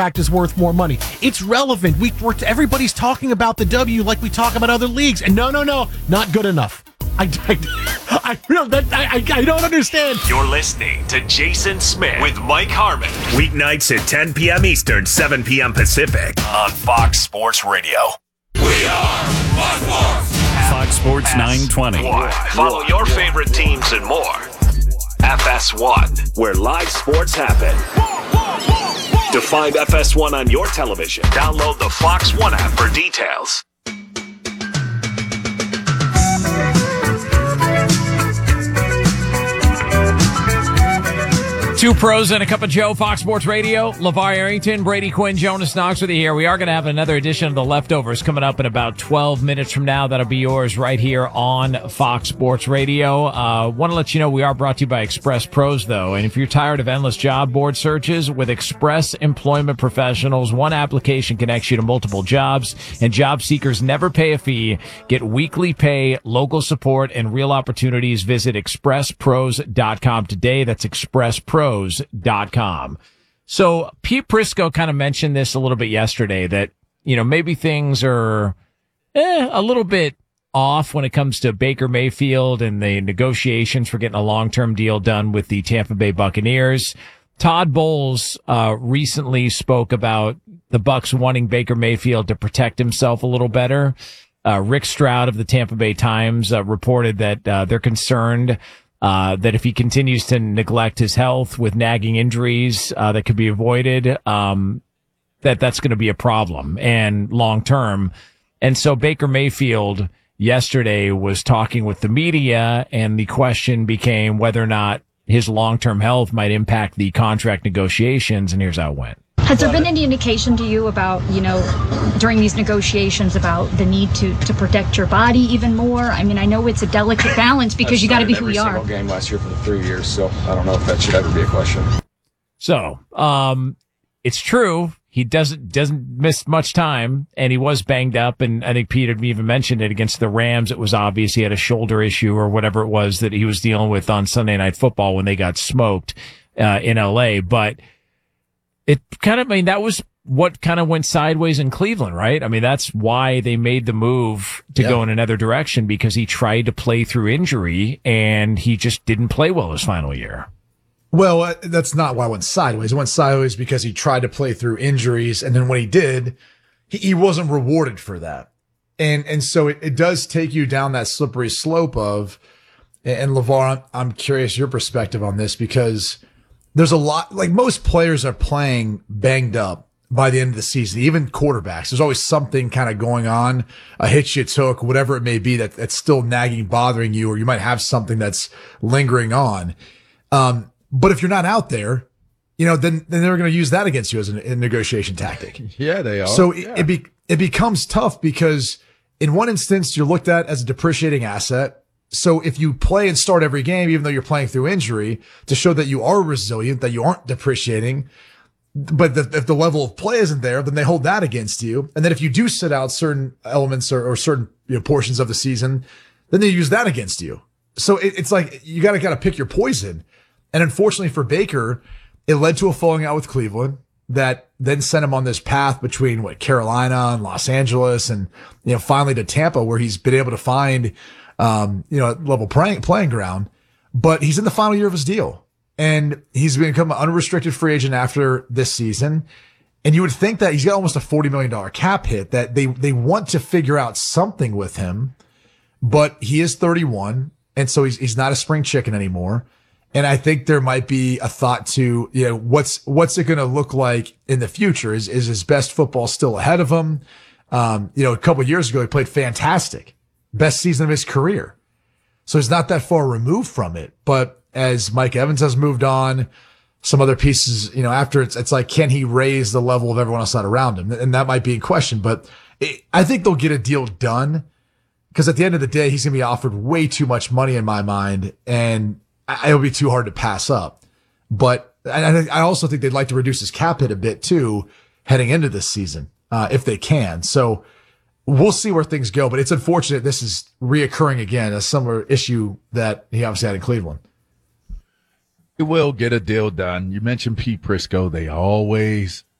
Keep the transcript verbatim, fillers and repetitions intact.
contract is worth more money. It's relevant. We, we're, everybody's talking about the W like we talk about other leagues. And no, no, no, not good enough. I, I, I, real, that, I, I don't understand. You're listening to Jason Smith with Mike Harmon. Weeknights at ten p.m. Eastern, seven p.m. Pacific on Fox Sports Radio. We are Fox Sports. Fox Sports nine twenty. Follow your favorite teams and more. F S one, where live sports happen. To find F S one on your television, download the Fox One app for details. Two pros and a cup of Joe, Fox Sports Radio. LeVar Arrington, Brady Quinn, Jonas Knox with you here. We are going to have another edition of The Leftovers coming up in about twelve minutes from now. That'll be yours right here on Fox Sports Radio. Uh, want to let you know we are brought to you by Express Pros, though. And if you're tired of endless job board searches, with Express Employment Professionals, one application connects you to multiple jobs, and job seekers never pay a fee. Get weekly pay, local support, and real opportunities. Visit express pros dot com today. That's Express Pros dot com. So Pete Prisco kind of mentioned this a little bit yesterday, that, you know, maybe things are eh, a little bit off when it comes to Baker Mayfield and the negotiations for getting a long-term deal done with the Tampa Bay Buccaneers. Todd Bowles uh, recently spoke about the Bucs wanting Baker Mayfield to protect himself a little better. Uh, Rick Stroud of the Tampa Bay Times uh, reported that uh, they're concerned Uh, that if he continues to neglect his health with nagging injuries, uh, that could be avoided, um, that that's going to be a problem and long term. And so Baker Mayfield yesterday was talking with the media, and the question became whether or not his long-term health might impact the contract negotiations. And here's how it went. Has there been any indication to you about, you know, during these negotiations about the need to, to protect your body even more? I mean, I know it's a delicate balance because you got to be who you are. Every single game last year for the three years, so I don't know if that should ever be a question. So, um, it's true. He doesn't doesn't miss much time, and he was banged up. And I think Peter even mentioned it against the Rams. It was obvious he had a shoulder issue or whatever it was that he was dealing with on Sunday Night Football when they got smoked uh, in L A. But it kind of, I mean, that was what kind of went sideways in Cleveland, right? I mean, that's why they made the move to yeah. go in another direction, because he tried to play through injury and he just didn't play well his final year. Well, uh, that's not why it went sideways. It went sideways because he tried to play through injuries. And then when he did, he, he wasn't rewarded for that. And, and so it, it does take you down that slippery slope of, and LeVar, I'm curious your perspective on this, because there's a lot, like most players are playing banged up by the end of the season, even quarterbacks. There's always something kind of going on, a hit you took, whatever it may be, that that's still nagging, bothering you, or you might have something that's lingering on. Um, but if you're not out there, you know, then, then they're going to use that against you as a, a negotiation tactic. Yeah, they are. So yeah. it, it, be, it becomes tough because in one instance, you're looked at as a depreciating asset. So if you play and start every game, even though you're playing through injury, to show that you are resilient, that you aren't depreciating, but the, if the level of play isn't there, then they hold that against you. And then if you do sit out certain elements or, or certain, you know, portions of the season, then they use that against you. So it, it's like you gotta gotta pick your poison. And unfortunately for Baker, it led to a falling out with Cleveland that then sent him on this path between what Carolina and Los Angeles, and you know finally to Tampa, where he's been able to find Um, you know, level playing, playing ground, but he's in the final year of his deal, and he's become an unrestricted free agent after this season. And you would think that he's got almost a forty million dollars cap hit, that they, they want to figure out something with him, but he is thirty-one. And so he's, he's not a spring chicken anymore. And I think there might be a thought to, you know, what's, what's it going to look like in the future? Is, is his best football still ahead of him? Um, you know, a couple of years ago, he played fantastic. Best season of his career. So he's not that far removed from it. But as Mike Evans has moved on, some other pieces, you know, after it's, it's like, can he raise the level of everyone else not around him? And that might be in question, but it, I think they'll get a deal done, because at the end of the day, he's going to be offered way too much money in my mind, and it'll be too hard to pass up. But I, I also think they'd like to reduce his cap hit a bit too, heading into this season, uh, if they can. So we'll see where things go, but it's unfortunate this is reoccurring again, a similar issue that he obviously had in Cleveland. It will get a deal done. You mentioned Pete Prisco. They always